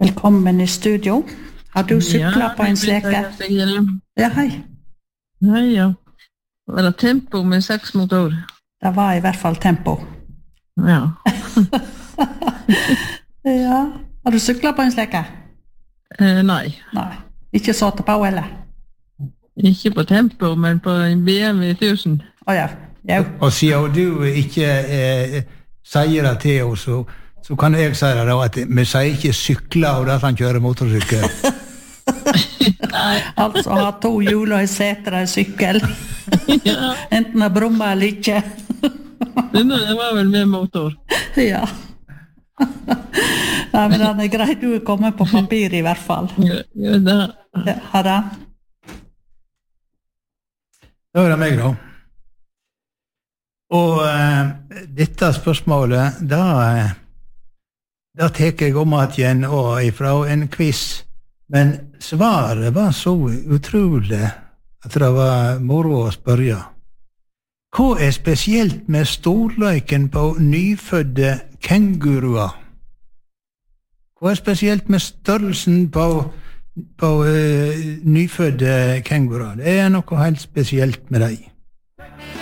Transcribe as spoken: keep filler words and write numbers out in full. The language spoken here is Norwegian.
Velkommen i studio. Har du cyklet ja, på en sleke? Ja, hei. Hei, ja. Var det tempo med seks motor? Det var i hvert fall tempo. Ja. Ja. Har du cyklet på en sleke? Eh, nei. Nei. Ikke satt på, eller? Ikke på tempo, men på en B M W tusen. Åja, ja. Og siden du ikke eh, sier det til oss, så, så kan jeg si det da, at vi sier ikke sykler og at han kjører motorsykkel. Altså ha to hjul og en seter og en sykkel. Ja. Enten har brummet eller ikke. Det var vel med motor. Ja. Ja, men den er greit, du er kommet på papir i hvert fall. Ja, ja det. Ja, har det? Da er det meg da. Og uh, dette spørsmålet, da, uh, da teker jeg om at igjen og ifra en quiz. Men svaret var så utrolig at det var moro å spørre. Hva er spesielt med storløyken på nyfødde kenguruer? Hva er spesielt med størrelsen på, på uh, nyfødde kenguruer? Det er noe helt spesielt med dem.